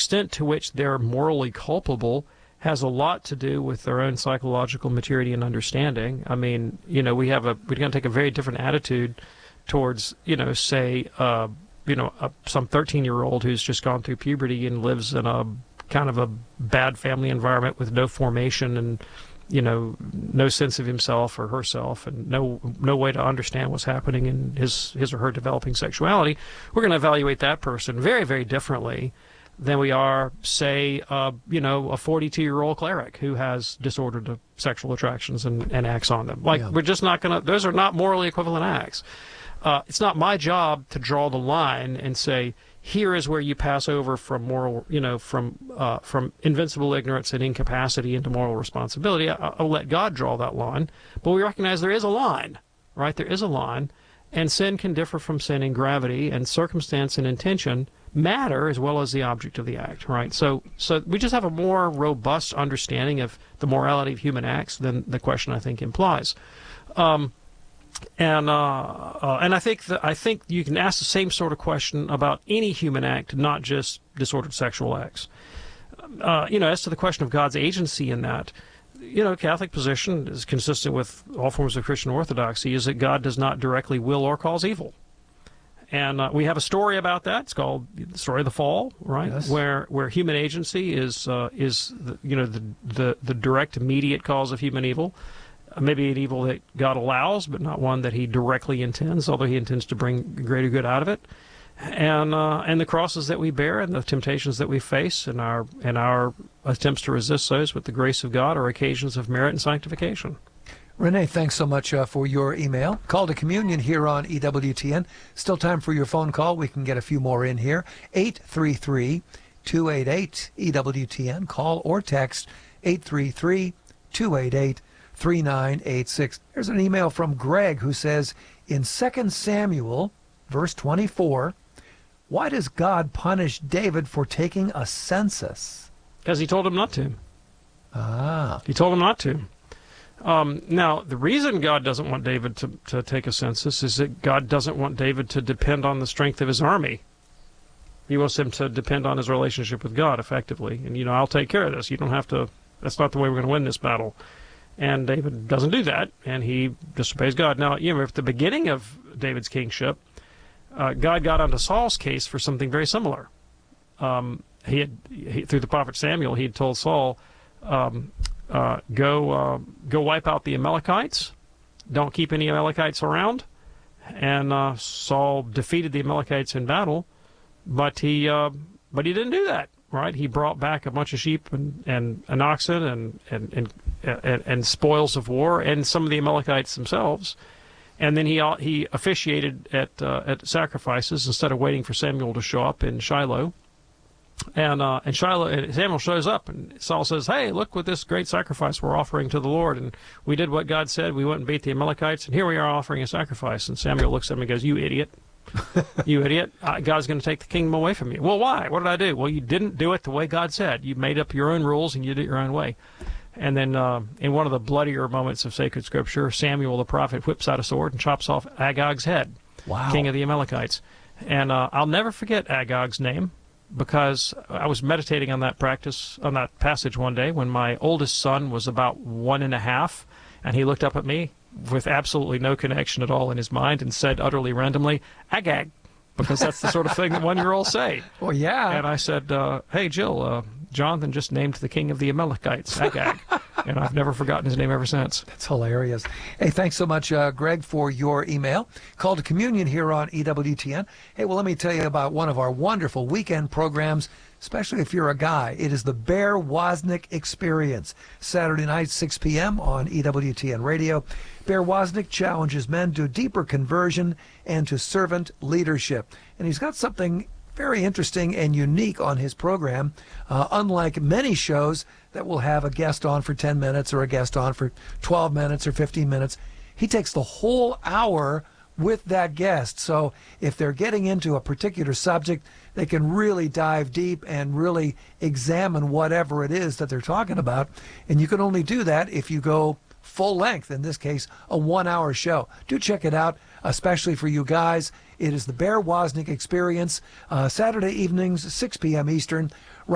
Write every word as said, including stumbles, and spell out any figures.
extent to which they're morally culpable has a lot to do with their own psychological maturity and understanding. I mean, you know, we have a we're going to take a very different attitude towards, you know, say, uh, you know, a, some thirteen-year-old who's just gone through puberty and lives in a kind of a bad family environment with no formation and, you know, no sense of himself or herself and no no way to understand what's happening in his his or her developing sexuality. We're going to evaluate that person very, very differently than we are, say, uh, you know, a forty-two-year-old cleric who has disordered sexual attractions and, and acts on them. Like, yeah. We're just not going to, those are not morally equivalent acts. Uh, it's not my job to draw the line and say, here is where you pass over from moral, you know, from uh, from invincible ignorance and incapacity into moral responsibility. I, I'll let God draw that line. But we recognize there is a line, right? There is a line. And sin can differ from sin in gravity, and circumstance and intention matter as well as the object of the act, right? So, so we just have a more robust understanding of the morality of human acts than the question, I think, implies. Um, And uh, uh, and I think that I think you can ask the same sort of question about any human act, not just disordered sexual acts. Uh, you know, as to the question of God's agency in that, you know, Catholic position is consistent with all forms of Christian orthodoxy, is that God does not directly will or cause evil. And uh, we have a story about that. It's called the story of the fall, right? Yes. Where where human agency is uh, is the, you know the, the the direct immediate cause of human evil. Maybe an evil that God allows, but not one that he directly intends, although he intends to bring greater good out of it. And uh, and the crosses that we bear and the temptations that we face and our and our attempts to resist those with the grace of God are occasions of merit and sanctification. Renee, thanks so much uh, for your email. Call to communion here on E W T N. Still time for your phone call. We can get a few more in here. eight three three, two eight eight, E W T N. Call or text eight three three, two eight eight, three nine eight six. There's an email from Greg who says, in Second Samuel, verse twenty-four, why does God punish David for taking a census? Because he told him not to. Ah. He told him not to. Um, now, the reason God doesn't want David to, to take a census is that God doesn't want David to depend on the strength of his army. He wants him to depend on his relationship with God, effectively. And, you know, I'll take care of this. You don't have to, that's not the way we're going to win this battle. And David doesn't do that, and he disobeys God. Now, you know, at the beginning of David's kingship, uh, God got onto Saul's case for something very similar. Um, he had, he, through the prophet Samuel, he had told Saul, um, uh, go, uh, go wipe out the Amalekites. Don't keep any Amalekites around. And uh, Saul defeated the Amalekites in battle, but he, uh, but he didn't do that. Right, he brought back a bunch of sheep and, and, and oxen and and, and and and spoils of war, and some of the Amalekites themselves. And then he he officiated at uh, at sacrifices instead of waiting for Samuel to show up in Shiloh. And uh, and Shiloh and Samuel shows up, and Saul says, "Hey, look what this great sacrifice we're offering to the Lord, and we did what God said. We went and beat the Amalekites, and here we are offering a sacrifice." And Samuel looks at him and goes, "You idiot." You idiot. Uh, God's going to take the kingdom away from you. Well, why? What did I do? Well, you didn't do it the way God said. You made up your own rules and you did it your own way. And then uh, in one of the bloodier moments of sacred scripture, Samuel the prophet whips out a sword and chops off Agag's head, wow. king of the Amalekites. And uh, I'll never forget Agag's name, because I was meditating on that practice, on that passage one day when my oldest son was about one and a half, and he looked up at me with absolutely no connection at all in his mind and said utterly randomly, Agag, because that's the sort of thing that one-year-olds say. Well, yeah. And I said, uh, hey, Jill, uh, Jonathan just named the king of the Amalekites, Agag. And I've never forgotten his name ever since. That's hilarious. Hey, thanks so much, uh, Greg, for your email. Call to communion here on E W T N. Hey, well, let me tell you about one of our wonderful weekend programs, especially if you're a guy. It is the Bear Wozniak Experience, Saturday night, six p m on E W T N Radio. Bear Wozniak challenges men to deeper conversion and to servant leadership. And he's got something very interesting and unique on his program, uh, unlike many shows that will have a guest on for ten minutes or a guest on for twelve minutes or fifteen minutes. He takes the whole hour with that guest. So if they're getting into a particular subject, they can really dive deep and really examine whatever it is that they're talking about. And you can only do that if you go full length, in this case, a one-hour show. Do check it out, especially for you guys. It is the Bear Wozniak Experience, uh, Saturday evenings, six p m Eastern,